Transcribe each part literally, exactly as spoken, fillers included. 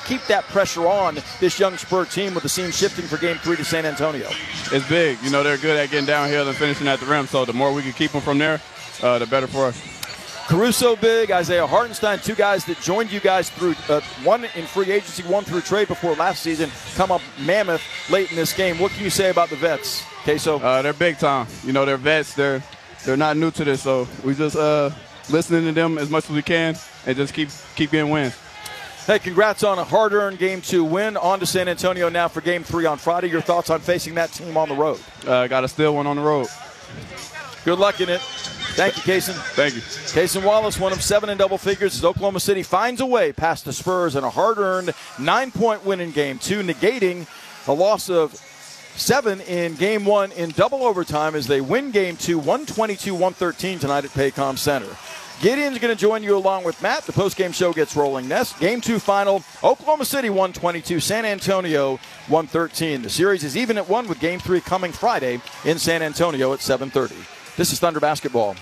keep that pressure on this young Spur team with the scene shifting for game three to San Antonio? It's big. You know, they're good at getting downhill and finishing at the rim, so the more we can keep them from there, uh, the better for us. Caruso big, Isaiah Hartenstein, two guys that joined you guys through uh, one in free agency, one through trade before last season, come up mammoth late in this game. What can you say about the vets, Queso? Uh, they're big time. You know, they're vets. They're they're not new to this, so we just uh, listening to them as much as we can and just keep keep getting wins. Hey, congrats on a hard-earned game two win. On to San Antonio now for game three on Friday. Your thoughts on facing that team on the road? Uh, got to steal one on the road. Good luck in it. Thank you, Kaysen. Thank you. Kaysen Wallace, one of seven in double figures as Oklahoma City finds a way past the Spurs in a hard-earned nine-point win in game two, negating a loss of seven in game one in double overtime as they win game two, one twenty-two one thirteen tonight at Paycom Center. Gideon's going to join you along with Matt. The postgame show gets rolling next. Game two final, Oklahoma City one twenty-two, San Antonio one thirteen. The series is even at one with game three coming Friday in San Antonio at seven thirty. This is Thunder Basketball.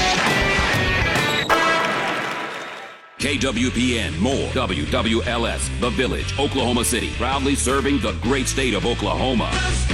K W P N, more W W L S, The Village, Oklahoma City, proudly serving the great state of Oklahoma.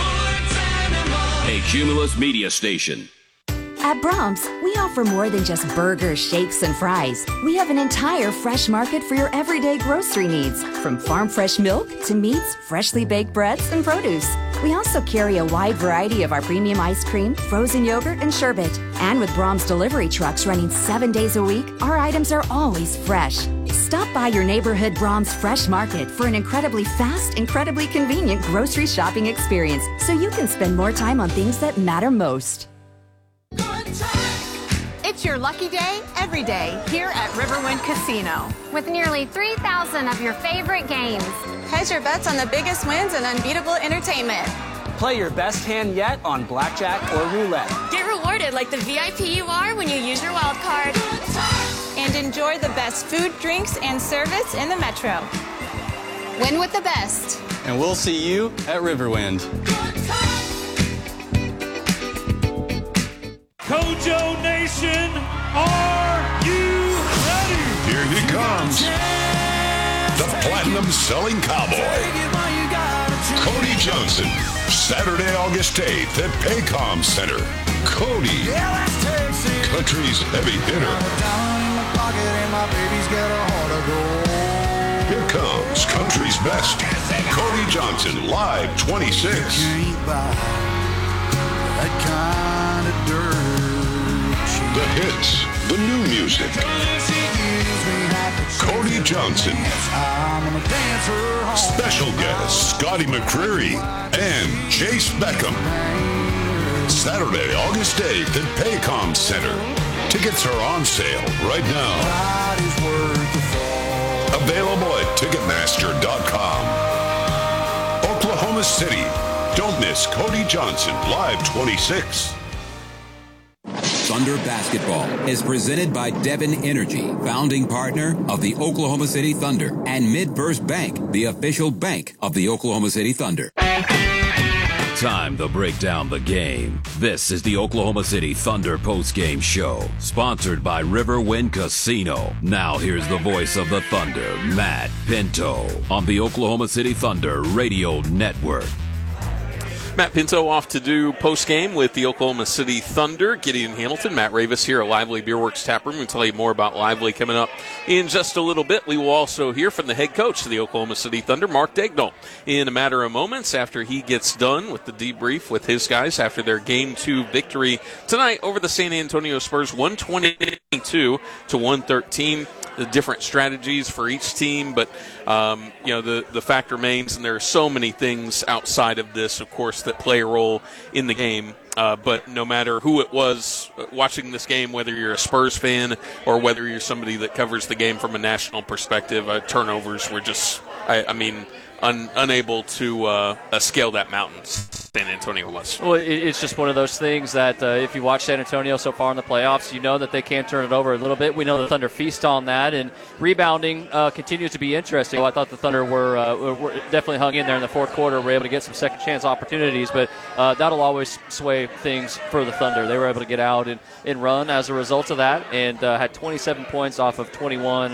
A Cumulus media station. At Brahms, we offer more than just burgers, shakes, and fries. We have an entire fresh market for your everyday grocery needs, from farm fresh milk to meats, freshly baked breads, and produce. We also carry a wide variety of our premium ice cream, frozen yogurt, and sherbet. And with Brahms delivery trucks running seven days a week, our items are always fresh. Stop by your neighborhood Brahms Fresh Market for an incredibly fast, incredibly convenient grocery shopping experience so you can spend more time on things that matter most. It's your lucky day every day here at Riverwind Casino. With nearly three thousand of your favorite games. Hedge your bets on the biggest wins and unbeatable entertainment. Play your best hand yet on blackjack or roulette. Get rewarded like the V I P you are when you use your wild card. And enjoy the best food, drinks, and service in the Metro. Win with the best. And we'll see you at Riverwind. Kojo Nation, are you ready? Here he comes. The platinum selling cowboy. Cody Johnson. Saturday, August eighth at Paycom Center. Cody. Country's heavy hitter. Here comes country's best. Cody Johnson, live twenty-six. The hits, the new music. Cody Johnson. Special guests Scotty McCreery and Chase Beckham. Saturday, August eighth at Paycom Center. Tickets are on sale right now. Available at Ticketmaster dot com. Oklahoma City. Don't miss Cody Johnson, live twenty-six. Thunder Basketball is presented by Devon Energy, founding partner of the Oklahoma City Thunder, and MidFirst Bank, the official bank of the Oklahoma City Thunder. Time to break down the game. This is the Oklahoma City Thunder postgame show, sponsored by Riverwind Casino. Now here's the voice of the Thunder, Matt Pinto, on the Oklahoma City Thunder Radio Network. Matt Pinto off to do post-game with the Oklahoma City Thunder. Gideon Hamilton, Matt Ravis here at Lively Beer Works Tap Room. We'll tell you more about Lively coming up in just a little bit. We will also hear from the head coach of the Oklahoma City Thunder, Mark Daigneault, in a matter of moments after he gets done with the debrief with his guys after their Game two victory tonight over the San Antonio Spurs, one twenty-two to one thirteen. The different strategies for each team, but um, you know the, the fact remains, and there are so many things outside of this, of course, that play a role in the game. Uh, but no matter who it was watching this game, whether you're a Spurs fan or whether you're somebody that covers the game from a national perspective, uh, turnovers were just, I, I mean, un, unable to uh, uh, scale that mountain. San Antonio was. Well, it's just one of those things that uh, if you watch San Antonio so far in the playoffs, you know that they can turn it over a little bit. We know the Thunder feast on that, and rebounding uh, continues to be interesting. I thought the Thunder were, uh, were definitely hung in there in the fourth quarter, were able to get some second chance opportunities, but uh, that'll always sway things for the Thunder. They were able to get out and, and run as a result of that, and uh, had twenty-seven points off of twenty-one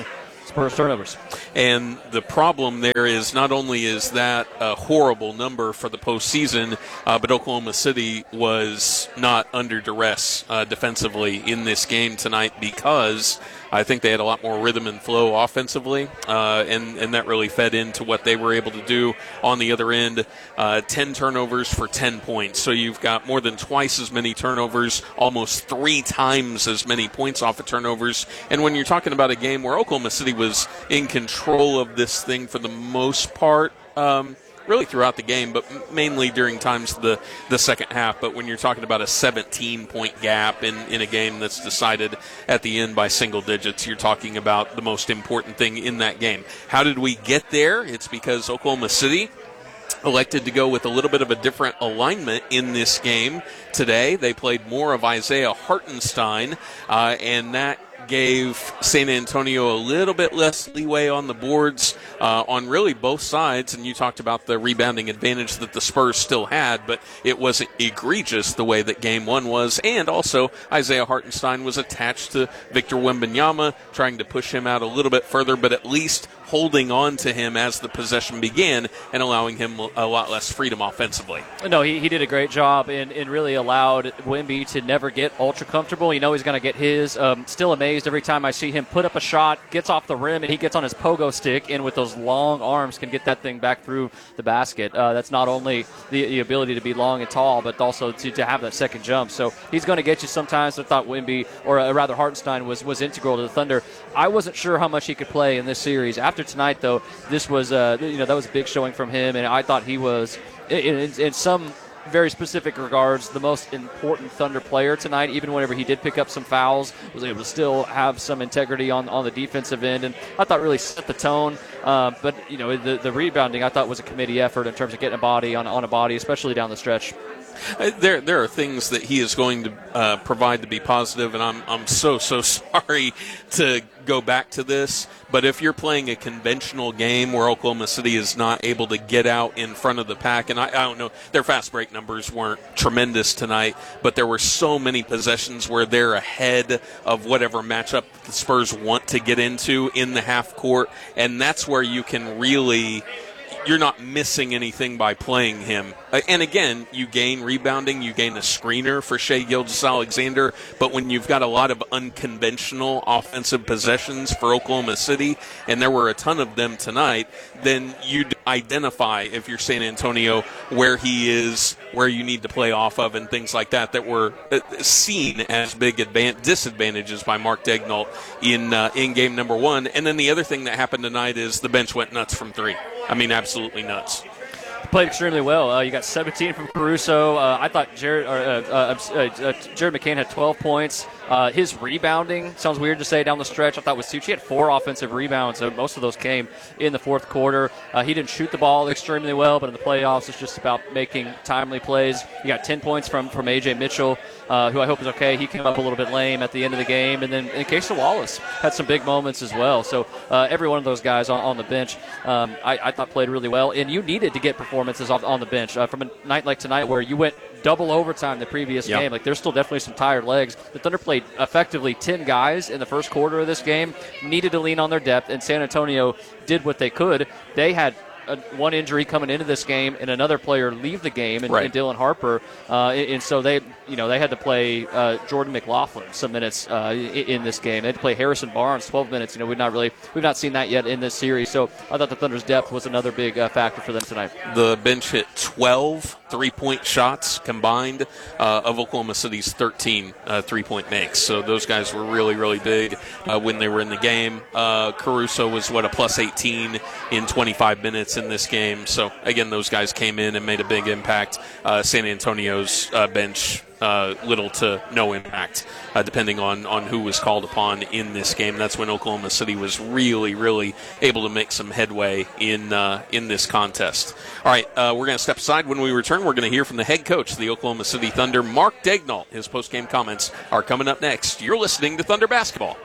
Spurs turnovers. And the problem there is not only is that a horrible number for the postseason, uh, but Oklahoma City was not under duress uh, defensively in this game tonight because I think they had a lot more rhythm and flow offensively, uh, and, and that really fed into what they were able to do on the other end. Uh, ten turnovers for ten points. So you've got more than twice as many turnovers, almost three times as many points off of turnovers. And when you're talking about a game where Oklahoma City was in control of this thing for the most part, um, really throughout the game, but mainly during times the, the second half. But when you're talking about a seventeen-point gap in, in a game that's decided at the end by single digits, you're talking about the most important thing in that game. How did we get there? It's because Oklahoma City elected to go with a little bit of a different alignment in this game today. They played more of Isaiah Hartenstein, uh, and that gave San Antonio a little bit less leeway on the boards uh, on really both sides. And you talked about the rebounding advantage that the Spurs still had, but it wasn't egregious the way that game one was. And also Isaiah Hartenstein was attached to Victor Wembanyama, trying to push him out a little bit further, but at least holding on to him as the possession began and allowing him a lot less freedom offensively. No, he, he did a great job and, and really allowed Wemby to never get ultra comfortable. You know he's going to get his. Um, still amazed every time I see him put up a shot, gets off the rim, and he gets on his pogo stick, and with those long arms can get that thing back through the basket. Uh, that's not only the, the ability to be long and tall, but also to, to have that second jump. So he's going to get you sometimes. I thought Wemby, or uh, rather Hartenstein, was, was integral to the Thunder. I wasn't sure how much he could play in this series. After tonight, though, this was uh, you know that was a big showing from him, and I thought he was, in, in, in some very specific regards, the most important Thunder player tonight. Even whenever he did pick up some fouls, was able to still have some integrity on, on the defensive end, and I thought really set the tone. Uh, but you know the the rebounding I thought was a committee effort in terms of getting a body on on a body, especially down the stretch. Uh, there, there are things that he is going to uh, provide to be positive, and I'm, I'm so, so sorry to go back to this. But if you're playing a conventional game where Oklahoma City is not able to get out in front of the pack, and I, I don't know, their fast break numbers weren't tremendous tonight, but there were so many possessions where they're ahead of whatever matchup the Spurs want to get into in the half court, and that's where you can really. You're not missing anything by playing him. And again, you gain rebounding, you gain a screener for Shai Gilgeous-Alexander, but when you've got a lot of unconventional offensive possessions for Oklahoma City, and there were a ton of them tonight, then you'd identify, if you're San Antonio, where he is, where you need to play off of, and things like that that were seen as big advan- disadvantages by Mark Daigneault in, uh, in game number one. And then the other thing that happened tonight is the bench went nuts from three. I mean, absolutely nuts. Played extremely well. Uh, you got seventeen from Caruso. Uh, I thought Jared, or, uh, uh, uh, uh, Jared McCain had twelve points. Uh, his rebounding, sounds weird to say down the stretch, I thought was huge. He had four offensive rebounds, so most of those came in the fourth quarter. Uh, he didn't shoot the ball extremely well, but in the playoffs, it's just about making timely plays. You got ten points from, from A J Mitchell, uh, who I hope is okay. He came up a little bit lame at the end of the game. And then in case of Wallace, had some big moments as well. So uh, every one of those guys on, on the bench, um, I, I thought played really well. And you needed to get performances off, on the bench uh, from a night like tonight where you went double overtime the previous yep. game. Like, there's still definitely some tired legs. The Thunder played effectively ten guys in the first quarter of this game, needed to lean on their depth, and San Antonio did what they could. They had a, one injury coming into this game and another player leave the game, and, right. and Dylan Harper, uh, and so they, you know, they had to play uh, Jordan McLaughlin some minutes uh, in this game. They had to play Harrison Barnes twelve minutes. You know, we've not really we've not seen that yet in this series. So I thought the Thunder's depth was another big uh, factor for them tonight. The bench hit twelve three-point shots combined uh, of Oklahoma City's thirteen uh, three-point makes. So those guys were really, really big uh, when they were in the game. Uh, Caruso was, what, a plus eighteen in twenty-five minutes in this game. So, again, those guys came in and made a big impact. Uh, San Antonio's uh, bench, uh, little to no impact, uh, depending on, on who was called upon in this game. That's when Oklahoma City was really, really able to make some headway in uh, in this contest. All right, uh, we're going to step aside. When we return, we're going to hear from the head coach of the Oklahoma City Thunder, Mark Daigneault. His post-game comments are coming up next. You're listening to Thunder Basketball.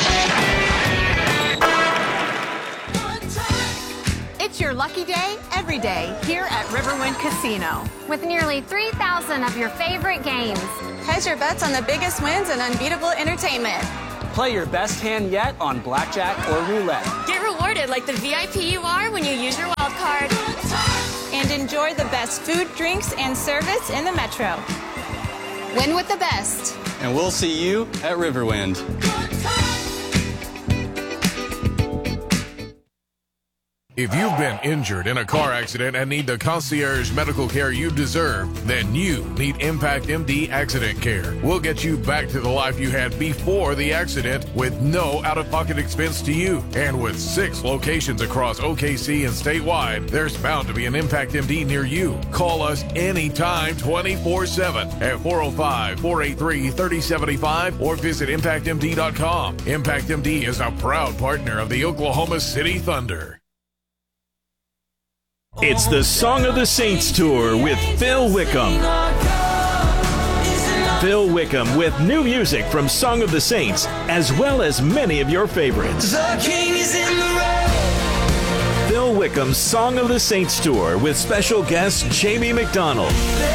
It's your lucky day every day here at Riverwind Casino. With nearly three thousand of your favorite games. Hedge your bets on the biggest wins and unbeatable entertainment. Play your best hand yet on blackjack or roulette. Get rewarded like the V I P you are when you use your wild card. And enjoy the best food, drinks, and service in the Metro. Win with the best. And we'll see you at Riverwind. If you've been injured in a car accident and need the concierge medical care you deserve, then you need Impact M D Accident Care. We'll get you back to the life you had before the accident with no out-of-pocket expense to you. And with six locations across O K C and statewide, there's bound to be an Impact M D near you. Call us anytime twenty-four seven at four oh five, four eight three, three oh seven five or visit impact m d dot com. Impact M D is a proud partner of the Oklahoma City Thunder. It's the Song of the Saints Tour with Phil Wickham. Phil Wickham with new music from Song of the Saints, as well as many of your favorites. The King is in the road. Phil Wickham's Song of the Saints Tour with special guest Jamie McDonald.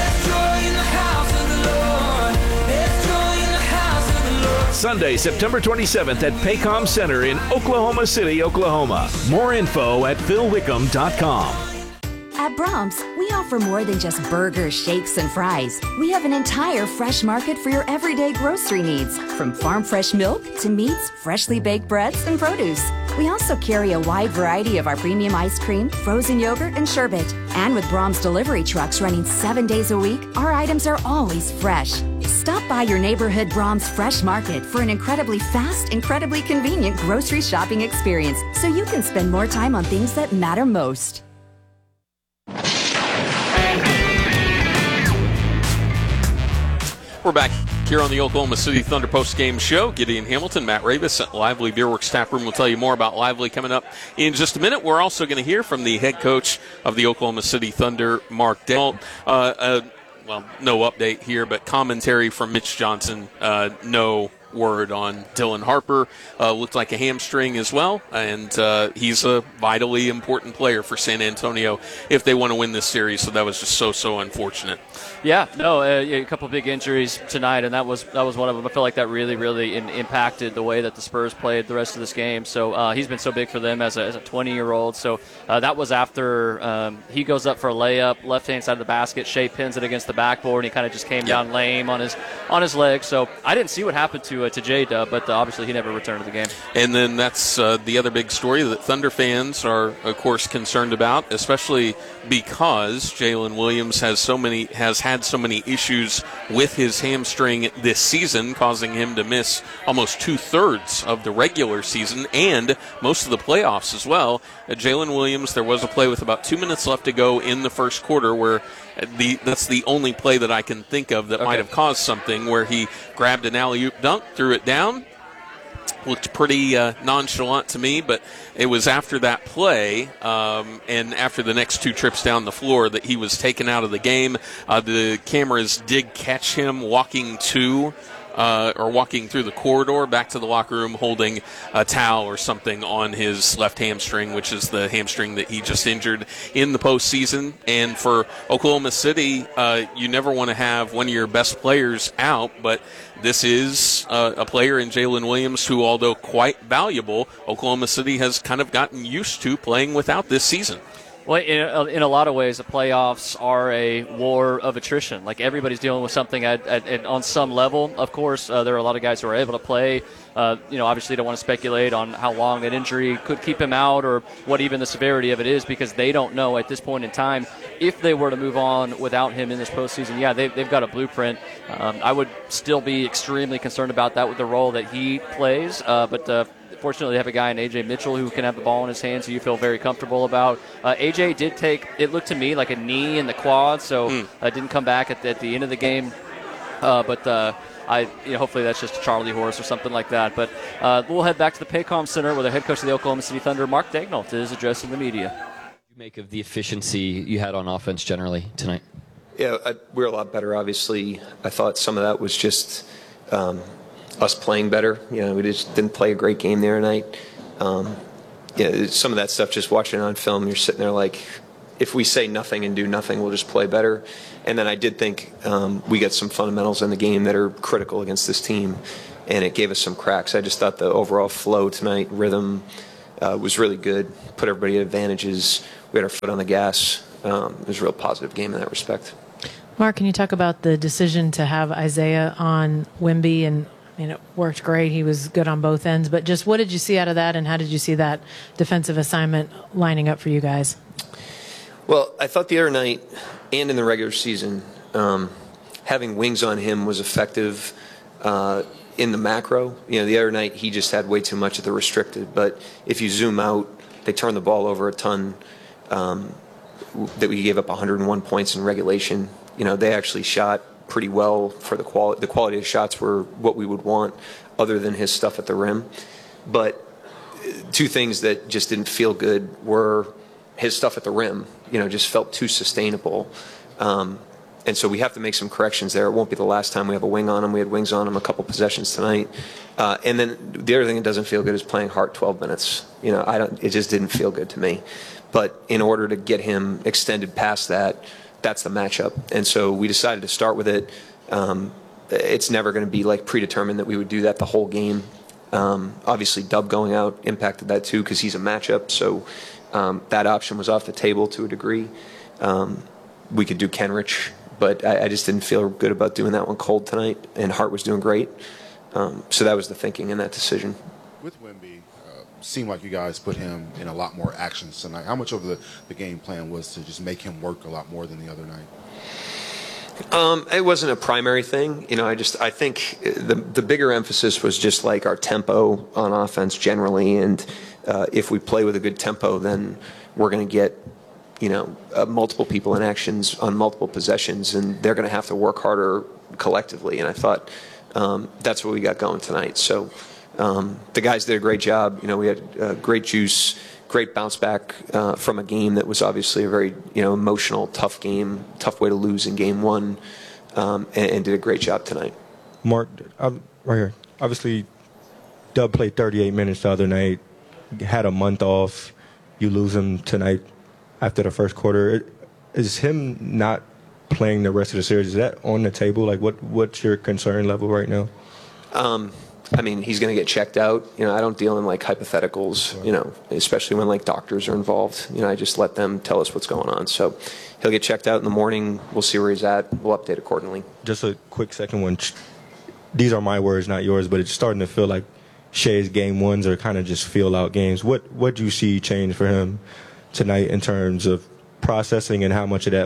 Sunday, September twenty-seventh at Paycom Center in Oklahoma City, Oklahoma. More info at phil wickham dot com. At Brahms, we offer more than just burgers, shakes, and fries. We have an entire fresh market for your everyday grocery needs, from farm fresh milk to meats, freshly baked breads, and produce. We also carry a wide variety of our premium ice cream, frozen yogurt, and sherbet. And with Brahms delivery trucks running seven days a week, our items are always fresh. Stop by your neighborhood Brahms Fresh Market for an incredibly fast, incredibly convenient grocery shopping experience, so you can spend more time on things that matter most. We're back here on the Oklahoma City Thunder post-game show. Gideon Hamilton, Matt Ravis at Lively Beerworks Tap Room will tell you more about Lively coming up in just a minute. We're also going to hear from the head coach of the Oklahoma City Thunder, Mark Daigneault. Uh, uh, well, no update here, but commentary from Mitch Johnson. Uh, no word on Dylan Harper. Uh, looked like a hamstring as well, and uh, he's a vitally important player for San Antonio if they want to win this series, so that was just so, so unfortunate. Yeah, no, uh, a couple big injuries tonight, and that was that was one of them. I feel like that really, really in, impacted the way that the Spurs played the rest of this game. So uh, he's been so big for them as a, as a twenty-year-old. So uh, that was after um, he goes up for a layup, left-hand side of the basket. Shea pins it against the backboard, and he kind of just came yeah. down lame on his on his leg. So I didn't see what happened to uh, to J-Dub, but uh, obviously he never returned to the game. And then that's uh, the other big story that Thunder fans are, of course, concerned about, especially because Jalen Williams has so many has had so many issues with his hamstring this season, causing him to miss almost two-thirds of the regular season and most of the playoffs as well. Uh, Jalen Williams, there was a play with about two minutes left to go in the first quarter where the that's the only play that I can think of that okay. might have caused something, where he grabbed an alley-oop dunk, threw it down. Looked pretty uh, nonchalant to me, but it was after that play um, and after the next two trips down the floor that he was taken out of the game. Uh, the cameras did catch him walking to uh, or walking through the corridor back to the locker room holding a towel or something on his left hamstring, which is the hamstring that he just injured in the postseason. And for Oklahoma City, uh, you never want to have one of your best players out, but this is uh, a player in Jalen Williams who, although quite valuable, Oklahoma City has kind of gotten used to playing without this season. Well, in, in a lot of ways, the playoffs are a war of attrition. Like, everybody's dealing with something at, at, at, on some level. Of course, uh, there are a lot of guys who are able to play. Uh, you know, obviously don't want to speculate on how long that injury could keep him out or what even the severity of it is, because they don't know at this point in time if they were to move on without him in this postseason. Yeah, they've, they've got a blueprint. Um, I would still be extremely concerned about that with the role that he plays, uh, but uh, fortunately, they have a guy in A J Mitchell who can have the ball in his hands, so you feel very comfortable about. Uh, A J did take, it looked to me like a knee in the quad, so mm. uh, didn't come back at the, at the end of the game. Uh, but uh, I, you know, hopefully that's just a Charlie horse or something like that. But uh, we'll head back to the Paycom Center where the head coach of the Oklahoma City Thunder, Mark Daigneault, is addressing the media. What do you make of the efficiency you had on offense generally tonight? Yeah, I, we're a lot better, obviously. I thought some of that was just um, – us playing better. You know, we just didn't play a great game there tonight. Um, yeah, some of that stuff, just watching it on film, you're sitting there like, if we say nothing and do nothing, we'll just play better. And then I did think um, we got some fundamentals in the game that are critical against this team. and it gave us some cracks. I just thought the overall flow tonight, rhythm, uh, was really good. Put everybody at advantages. We had our foot on the gas. Um, it was a real positive game in that respect. Mark, can you talk about the decision to have Isaiah on Wemby? And I mean, it worked great. He was good on both ends. But just what did you see out of that, and how did you see that defensive assignment lining up for you guys? Well, I thought the other night and in the regular season, um, having wings on him was effective uh, in the macro. You know, the other night he just had way too much of the restricted. But if you zoom out, they turned the ball over a ton. Um, that we gave up one hundred one points in regulation. You know, they actually shot pretty well for the quality. The quality of shots were what we would want, other than his stuff at the rim. But two things that just didn't feel good were his stuff at the rim. You know, just felt too sustainable. Um, and so we have to make some corrections there. It won't be the last time we have a wing on him. We had wings on him a couple possessions tonight. Uh, and then the other thing that doesn't feel good is playing Hart twelve minutes. You know, I don't. It just didn't feel good to me. But in order to get him extended past that, that's the matchup. And so we decided to start with it. Um, it's never going to be like predetermined that we would do that the whole game. Um, obviously, Dub going out impacted that too because he's a matchup. So um, that option was off the table to a degree. Um, we could do Kenrich, but I, I just didn't feel good about doing that one cold tonight. And Hart was doing great. Um, so that was the thinking in that decision. With Wemby, uh, seemed like you guys put him in a lot more actions tonight. How much of the, the game plan was to just make him work a lot more than the other night? Um, it wasn't a primary thing. You know, I just, I think the the bigger emphasis was just like our tempo on offense generally. And uh, if we play with a good tempo, then we're going to get, you know, uh, multiple people in actions on multiple possessions, and they're going to have to work harder collectively. And I thought um, that's what we got going tonight. So um, the guys did a great job. You know, we had uh, great juice. Great bounce back uh, from a game that was obviously a very, you know, emotional, tough game, tough way to lose in game one, um, and, and did a great job tonight. Mark, I'm right here. Obviously, Dub played thirty-eight minutes the other night, had a month off. You lose him tonight after the first quarter. Is him not playing the rest of the series, is that on the table? Like, what what's your concern level right now? Um, I mean, he's going to get checked out. You know, I don't deal in like hypotheticals, you know, especially when like doctors are involved. You know, I just let them tell us what's going on. So he'll get checked out in the morning. We'll see where he's at. We'll update accordingly. Just a quick second one. These are my words, not yours, but it's starting to feel like Shai's game ones are kind of just feel out games. What what do you see change for him tonight in terms of processing, and how much of that